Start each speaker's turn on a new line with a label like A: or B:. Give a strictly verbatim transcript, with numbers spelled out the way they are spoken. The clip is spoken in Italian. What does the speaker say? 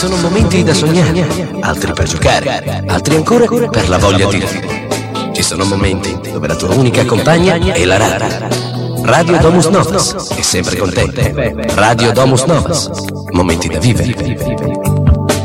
A: sono momenti da sognare, altri per giocare, altri ancora per la voglia di vivere. Ci sono momenti dove la tua unica compagna è la radio. Radio Domus Novas è sempre con te. Radio Domus Novas, momenti da vivere.